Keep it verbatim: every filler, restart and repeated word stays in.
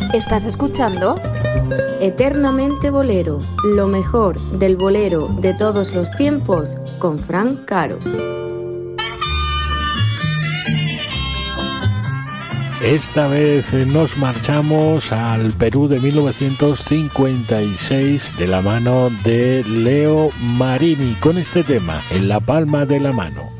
¿Estás escuchando? Eternamente Bolero, lo mejor del bolero de todos los tiempos, con Fran Caro. Esta vez nos marchamos al Perú de mil novecientos cincuenta y seis de la mano de Leo Marini con este tema, En la palma de la mano.